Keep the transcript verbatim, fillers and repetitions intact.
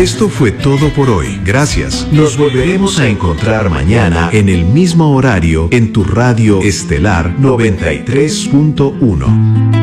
Esto fue todo por hoy. Gracias. Nos volveremos a encontrar mañana en el mismo horario en tu radio estelar noventa y tres punto uno.